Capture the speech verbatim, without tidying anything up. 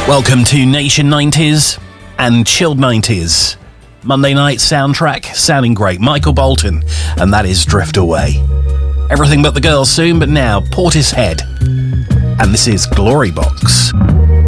Welcome to Nation nineties and Chilled nineties. Monday night soundtrack, sounding great. Michael Bolton, and that is Drift Away. Everything but the girls soon, but now Portishead. And this is Glory Box.